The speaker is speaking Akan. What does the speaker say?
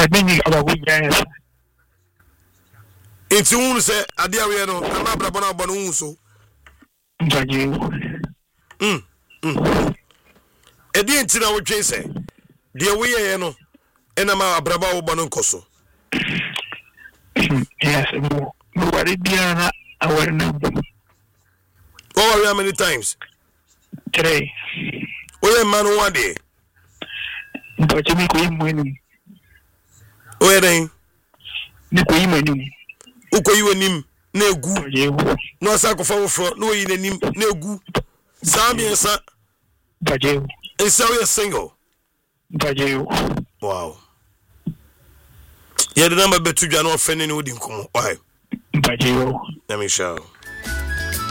Maybe about we guys. It's un say adia we no na brabo na bono un so. Edi entina wo twen say de we ye no ena ma brabo wo bono nkoso. Yes, nobody biana our number. Oh, how many times? 3. Oh, man, one day. But you make him winning. Oh, then. Nicoim. Uko you and him, no good. No sacrifice for no in him, no good. Sammy and Sa. But you. And so you're single. But you. Wow. Yeah, the number bet to Jan or Fenny would come. Why? But you. Let me show.